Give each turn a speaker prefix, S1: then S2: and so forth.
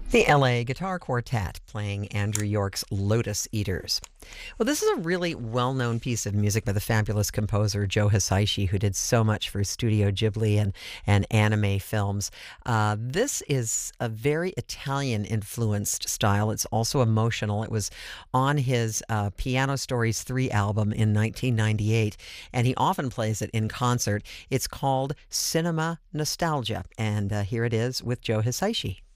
S1: The LA Guitar Quartet playing Andrew York's Lotus Eaters. Well, this is a really well known piece of music by the fabulous composer Joe Hisaishi, who did so much for Studio Ghibli and anime films. This is a very Italian influenced style. It's also emotional. It was on his Piano Stories 3 album in 1998, and he often plays it in concert. It's called Cinema Nostalgia, and here it is with Joe Hisaishi.